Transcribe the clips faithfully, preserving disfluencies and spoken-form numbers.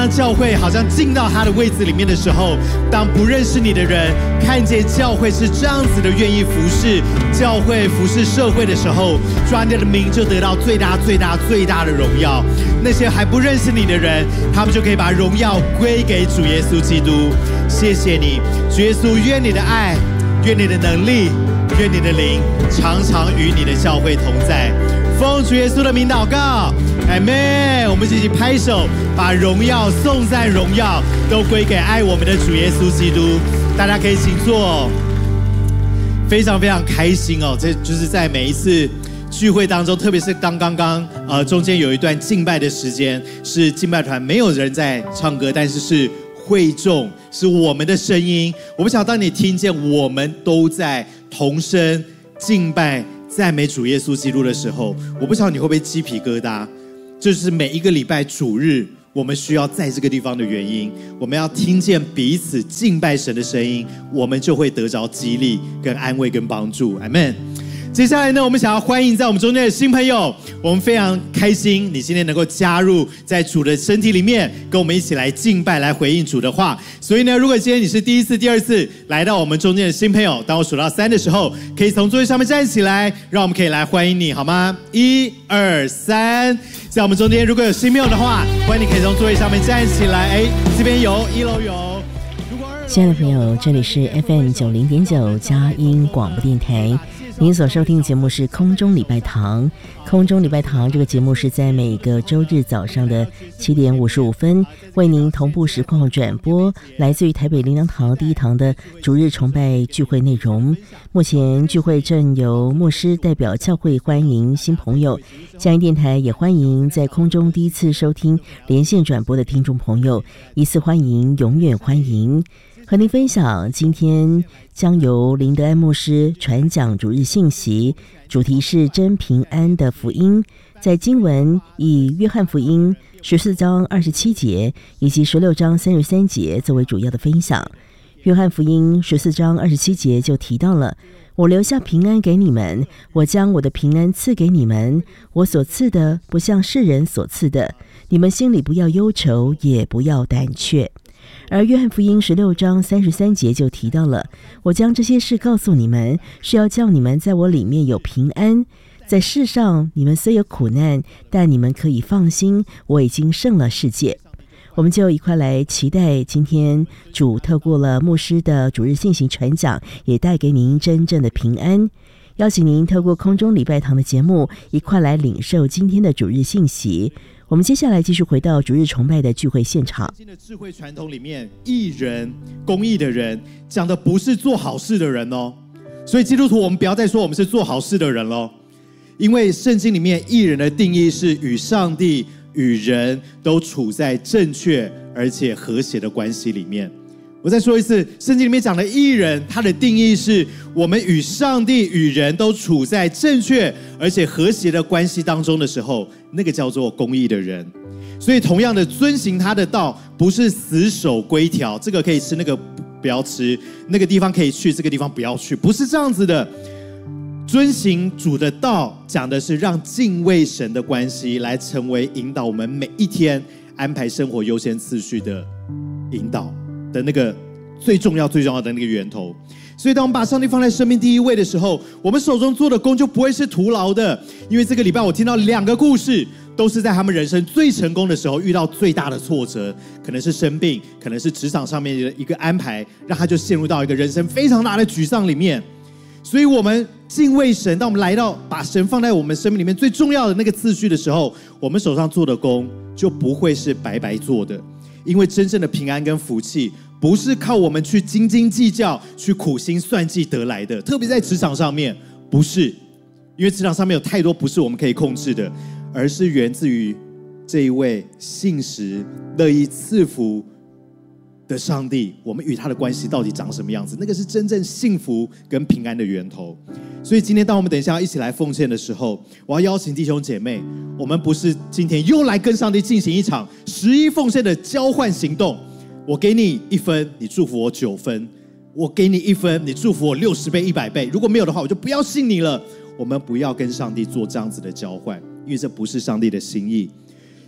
当教会好像进到他的位置里面的时候，当不认识你的人看见教会是这样子的愿意服侍教会、服侍社会的时候，主啊，你的名就得到最大、最大、最大的荣耀。那些还不认识你的人，他们就可以把荣耀归给主耶稣基督。谢谢你，主耶稣，愿你的爱，愿你的能力，愿你的灵常常与你的教会同在。奉主耶稣的名祷告，阿们。我们一起拍手，把荣耀、颂赞、荣耀都归给爱我们的主耶稣基督。大家可以请坐。非常非常开心哦，这就是在每一次聚会当中，特别是当刚刚呃中间有一段敬拜的时间，是敬拜团没有人在唱歌，但是是会众，是我们的声音。我不晓得当你听见我们都在同声敬拜赞美主耶稣基督的时候，我不晓得你会不会鸡皮疙瘩。这就是每一个礼拜主日我们需要在这个地方的原因。我们要听见彼此敬拜神的声音，我们就会得着激励跟安慰跟帮助。阿们。接下来呢，我们想要欢迎在我们中间的新朋友，我们非常开心你今天能够加入在主的身体里面，跟我们一起来敬拜，来回应主的话。所以呢，如果今天你是第一次、第二次来到我们中间的新朋友，当我数到三的时候，可以从座位上面站起来，让我们可以来欢迎你，好吗？一二三，在我们中间如果有新朋友的话，欢迎你可以从座位上面站起来。哎，这边有，一楼有。 亲爱的朋友，这里是 F M 九零点九佳音广播电台。您所收听的节目是空中礼拜堂。空中礼拜堂这个节目是在每个周日早上的七点五十五分为您同步实况转播，来自于台北灵粮堂第一堂的主日崇拜聚会内容。目前聚会正由牧师代表教会欢迎新朋友，佳音电台也欢迎在空中第一次收听连线转播的听众朋友，一次欢迎，永远欢迎。和您分享，今天将由林德安牧师传讲主日信息，主题是真平安的福音。在经文以约翰福音十四章二十七节以及十六章三十三节作为主要的分享。约翰福音十四章二十七节就提到了，我留下平安给你们，我将我的平安赐给你们，我所赐的不像世人所赐的，你们心里不要忧愁，也不要胆怯。而约翰福音十六章三十三节就提到了，我将这些事告诉你们，是要叫你们在我里面有平安。在世上你们虽有苦难，但你们可以放心，我已经胜了世界。我们就一块来期待今天主透过了牧师的主日信息传讲，也带给您真正的平安。邀请您透过空中礼拜堂的节目，一块来领受今天的主日信息。我们接下来继续回到主日崇拜的聚会现场。 新的智慧传统里面，义人、公义的人讲的不是做好事的人哦。所以基督徒，我们不要再说我们是做好事的人咯，因为圣经里面义人的定义是与上帝、与人都处在正确而且和谐的关系里面。我再说一次，圣经里面讲的义人，它的定义是我们与上帝、与人都处在正确而且和谐的关系当中的时候，那个叫做公义的人。所以同样的，遵行他的道不是死守规条，这个可以吃，那个不要吃，那个地方可以去，这个地方不要去，不是这样子的。遵行主的道讲的是让敬畏神的关系来成为引导我们每一天安排生活优先次序的引导的那个最重要最重要的那个源头。所以当我们把上帝放在生命第一位的时候，我们手中做的工就不会是徒劳的。因为这个礼拜我听到两个故事，都是在他们人生最成功的时候遇到最大的挫折，可能是生病，可能是职场上面的一个安排，让他就陷入到一个人生非常大的沮丧里面。所以我们敬畏神，当我们来到把神放在我们生命里面最重要的那个次序的时候，我们手上做的工就不会是白白做的。因为真正的平安跟福气不是靠我们去斤斤计较、去苦心算计得来的，特别在职场上面不是，因为职场上面有太多不是我们可以控制的，而是源自于这一位信实、乐意赐福的上帝，我们与他的关系到底长什么样子，那个是真正幸福跟平安的源头。所以今天当我们等一下要一起来奉献的时候，我要邀请弟兄姐妹，我们不是今天又来跟上帝进行一场十一奉献的交换行动，我给你一分，你祝福我九分，我给你一分，你祝福我六十倍一百倍，如果没有的话我就不要信你了。我们不要跟上帝做这样子的交换，因为这不是上帝的心意。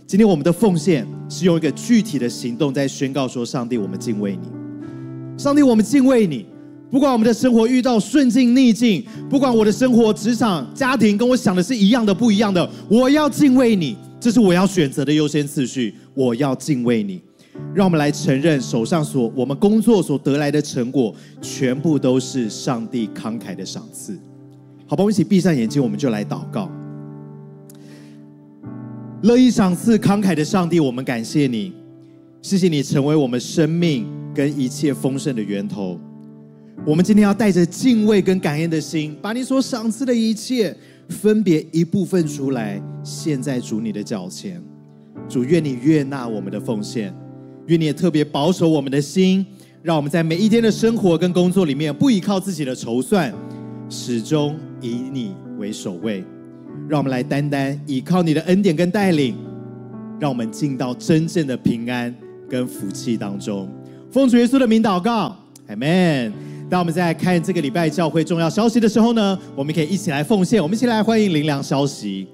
今天我们的奉献是用一个具体的行动在宣告说，上帝，我们敬畏你。上帝，我们敬畏你。不管我们的生活遇到顺境逆境，不管我的生活、职场、家庭跟我想的是一样的不一样的，我要敬畏你，这是我要选择的优先次序。我要敬畏你。让我们来承认手上所我们工作所得来的成果，全部都是上帝慷慨的赏赐。好吧，我们一起闭上眼睛，我们就来祷告。乐意赏赐慷慨的上帝，我们感谢你，谢谢你成为我们生命跟一切丰盛的源头。我们今天要带着敬畏跟感恩的心，把你所赏赐的一切分别一部分出来，献在主你的脚前。主，愿你悦纳我们的奉献，愿你也特别保守我们的心，让我们在每一天的生活跟工作里面，不依靠自己的筹算，始终以你为首位。让我们来单单依靠你的恩典跟带领，让我们进到真正的平安跟福气当中。奉主耶稣的名祷告，阿们。当我们在看这个礼拜教会重要消息的时候呢，我们可以一起来奉献，我们一起来欢迎灵粮消息。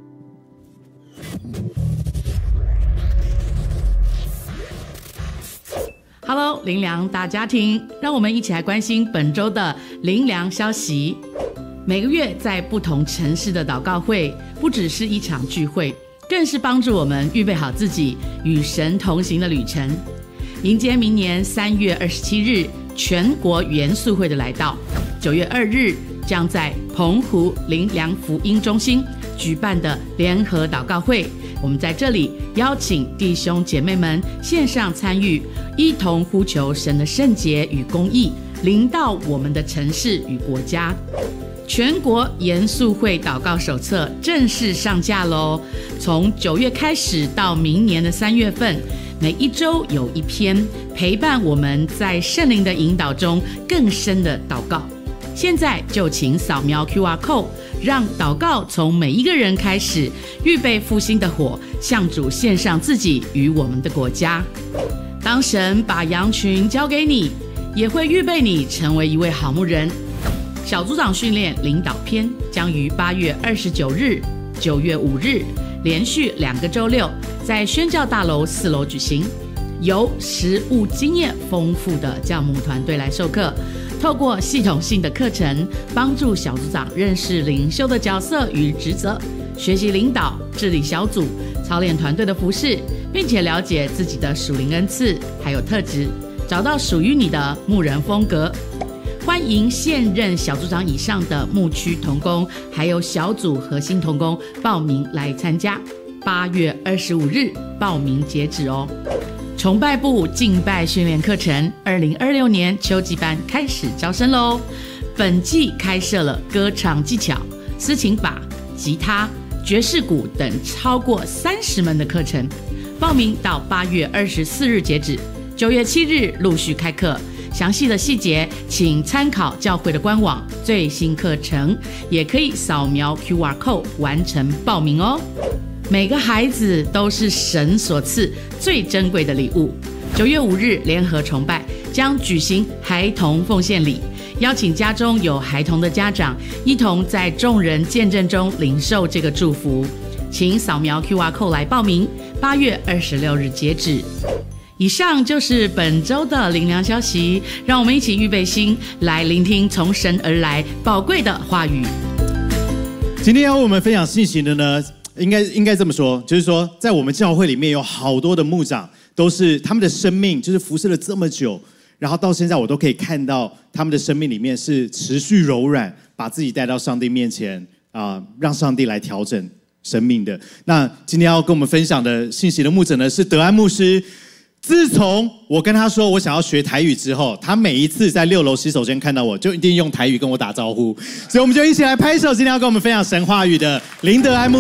Hello， 灵粮大家庭，让我们一起来关心本周的灵粮消息。每个月在不同城市的祷告会，不只是一场聚会，更是帮助我们预备好自己与神同行的旅程，迎接明年三月二十七日全国元素会的来到。九月二日将在澎湖灵粮福音中心举办的联合祷告会，我们在这里邀请弟兄姐妹们线上参与，一同呼求神的圣洁与公义临到我们的城市与国家。全国严肃会祷告手册正式上架咯，从九月开始到明年的三月份，每一周有一篇，陪伴我们在圣灵的引导中更深的祷告。现在就请扫描 Q R code， 让祷告从每一个人开始，预备复兴的火，向主献上自己与我们的国家。当神把羊群交给你，也会预备你成为一位好牧人。小组长训练领导篇将于八月二十九日、九月五日连续两个周六在宣教大楼四楼举行，由实务经验丰富的教牧团队来授课，透过系统性的课程，帮助小组长认识领袖的角色与职责，学习领导、治理小组、操练团队的服事，并且了解自己的属灵恩赐还有特质，找到属于你的牧人风格。欢迎现任小组长以上的牧区同工，还有小组核心同工报名来参加。八月二十五日报名截止哦。崇拜部敬拜训练课程二零二六年秋季班开始招生咯。本季开设了歌唱技巧、司琴把、吉他、爵士鼓等超过三十门的课程，报名到八月二十四日截止，九月七日陆续开课。详细的细节请参考教会的官网最新课程，也可以扫描 Q R code 完成报名哦。每个孩子都是神所赐最珍贵的礼物。九月五日联合崇拜将举行孩童奉献礼，邀请家中有孩童的家长一同在众人见证中领受这个祝福，请扫描 Q R code 来报名，八月二十六日截止。以上就是本周的灵粮消息，让我们一起预备心，来聆听从神而来宝贵的话语。 今天要为我们分享信息的呢，应该应该这么说，就是说，在我们教会里面有好多的牧长，都是他们的生命就是服侍了这么久，然后到现在我都可以看到他们的生命里面是持续柔软，把自己带到上帝面前啊、呃，让上帝来调整生命的。那今天要跟我们分享的信息的牧者呢，是德安牧师。自从我跟他说我想要学台语之后，他每一次在六楼洗手间看到我，就一定用台语跟我打招呼，所以我们就一起来拍手。今天要跟我们分享神话语的林德安牧